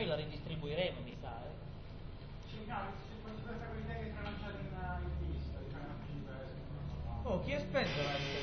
noi la ridistribuiremo, mi sa. Sì, no, questa idea che tra lanciata in pista, di fare una pista. Oh, chi è spento?